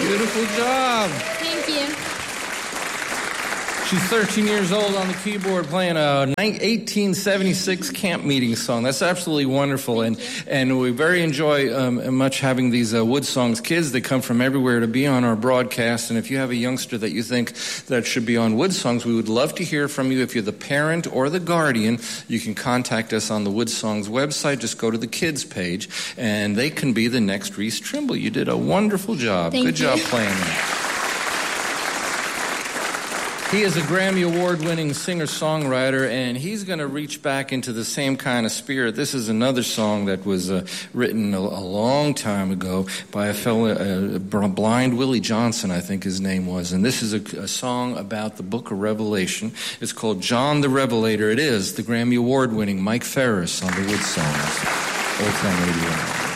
Beautiful job. Thank you. She's 13 years old on the keyboard playing a 1876 camp meeting song. That's absolutely wonderful. And we very enjoy much having these Wood Songs kids. They come from everywhere to be on our broadcast. And if you have a youngster that you think that should be on Wood Songs, we would love to hear from you. If you're the parent or the guardian, you can contact us on the Wood Songs website. Just go to the kids page, and they can be the next Reese Trimble. You did a wonderful job. Thank you. Good job playing that. He is a Grammy Award-winning singer-songwriter, and he's going to reach back into the same kind of spirit. This is another song that was written a long time ago by a fellow, Blind Willie Johnson, I think his name was. And this is a song about the book of Revelation. It's called John the Revelator. It is the Grammy Award-winning Mike Ferris on the Wood Songs. Old Time Radio.